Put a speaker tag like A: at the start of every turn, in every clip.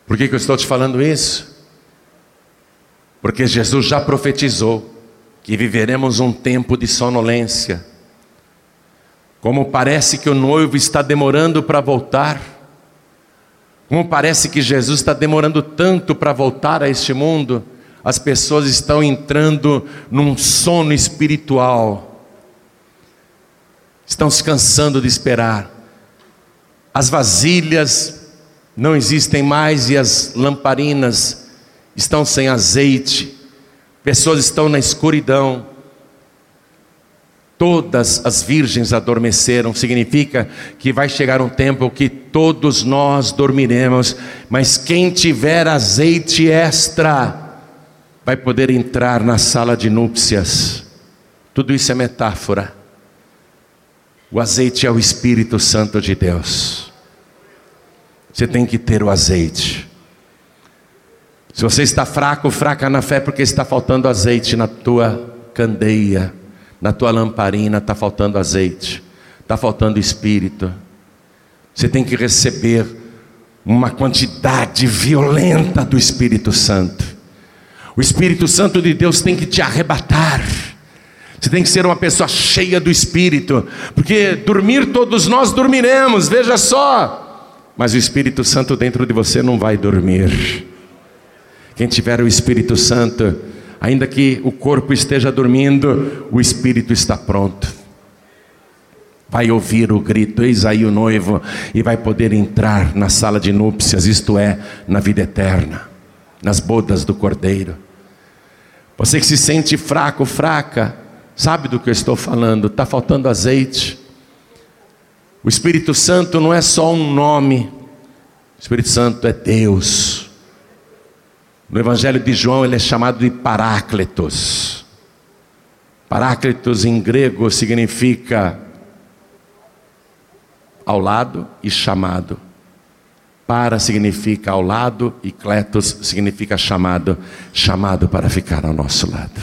A: Por que eu estou te falando isso? Porque Jesus já profetizou que viveremos um tempo de sonolência. Como parece que o noivo está demorando para voltar, como parece que Jesus está demorando tanto para voltar a este mundo, as pessoas estão entrando num sono espiritual, estão se cansando de esperar. As vasilhas não existem mais e as lamparinas estão sem azeite, pessoas estão na escuridão. Todas as virgens adormeceram. Significa que vai chegar um tempo que todos nós dormiremos, mas quem tiver azeite extra vai poder entrar na sala de núpcias. Tudo isso é metáfora. O azeite é o Espírito Santo de Deus. Você tem que ter o azeite. Se você está fraco, fraca na fé, porque está faltando azeite na tua candeia, na tua lamparina está faltando azeite, está faltando Espírito. Você tem que receber uma quantidade violenta do Espírito Santo. O Espírito Santo de Deus tem que te arrebatar. Você tem que ser uma pessoa cheia do Espírito, porque dormir todos nós dormiremos, veja só, mas o Espírito Santo dentro de você não vai dormir. Quem tiver o Espírito Santo, ainda que o corpo esteja dormindo, o Espírito está pronto. Vai ouvir o grito, eis aí o noivo, e vai poder entrar na sala de núpcias, isto é, na vida eterna, nas bodas do Cordeiro. Você que se sente fraco, fraca, sabe do que eu estou falando, está faltando azeite. O Espírito Santo não é só um nome, o Espírito Santo é Deus. No Evangelho de João ele é chamado de Paráclitos. Paráclitos em grego significa ao lado e chamado. Para significa ao lado e kletos significa chamado. Chamado para ficar ao nosso lado.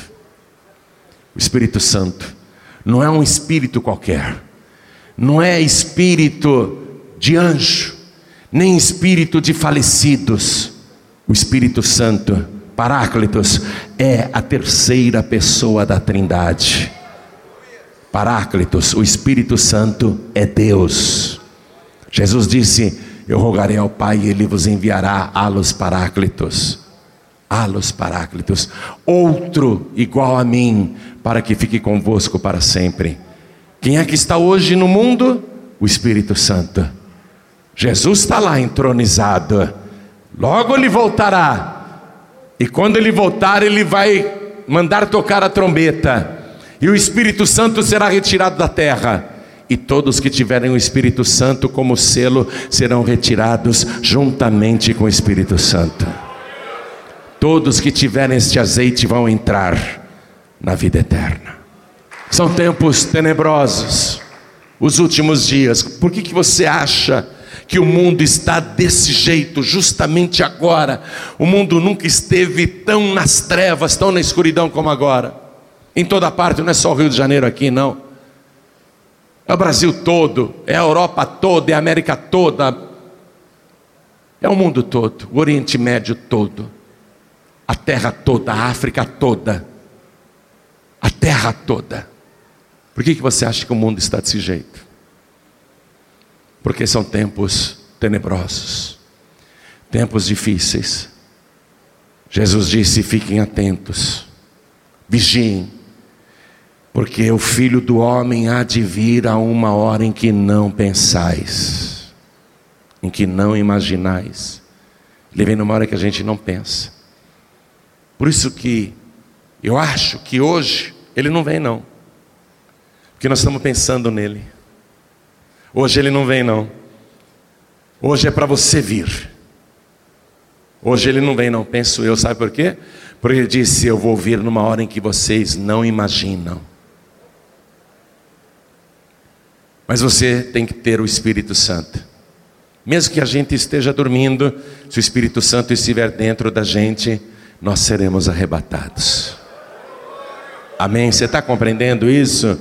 A: O Espírito Santo não é um espírito qualquer. Não é espírito de anjo, nem espírito de falecidos. O Espírito Santo, Paráclitos, é a terceira pessoa da Trindade. Paráclitos, o Espírito Santo é Deus. Jesus disse, eu rogarei ao Pai e Ele vos enviará alos Paráclitos. Alos Paráclitos, outro igual a mim, para que fique convosco para sempre. Quem é que está hoje no mundo? O Espírito Santo. Jesus está lá entronizado. Logo ele voltará, e quando ele voltar ele vai mandar tocar a trombeta, e o Espírito Santo será retirado da terra, e todos que tiverem o Espírito Santo como selo serão retirados juntamente com o Espírito Santo. Todos que tiverem este azeite vão entrar na vida eterna. São tempos tenebrosos, os últimos dias. Por que você acha que o mundo está desse jeito, justamente agora? O mundo nunca esteve tão nas trevas, tão na escuridão como agora. Em toda parte, não é só o Rio de Janeiro aqui, não. É o Brasil todo, é a Europa toda, é a América toda. É o mundo todo, o Oriente Médio todo. A terra toda, a África toda. A terra toda. Por que você acha que o mundo está desse jeito? Porque são tempos tenebrosos, tempos difíceis. Jesus disse, fiquem atentos, vigiem, porque o Filho do Homem há de vir a uma hora em que não pensais, em que não imaginais. Ele vem numa hora que a gente não pensa. Por isso que eu acho que hoje ele não vem não, porque nós estamos pensando nele. Hoje ele não vem não. Hoje é para você vir. Hoje ele não vem não, penso eu. Sabe por quê? Porque ele disse, eu vou vir numa hora em que vocês não imaginam. Mas você tem que ter o Espírito Santo. Mesmo que a gente esteja dormindo, se o Espírito Santo estiver dentro da gente, nós seremos arrebatados. Amém? Você está compreendendo isso?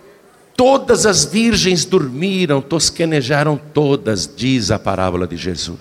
A: Todas as virgens dormiram, tosquenejaram todas, diz a parábola de Jesus.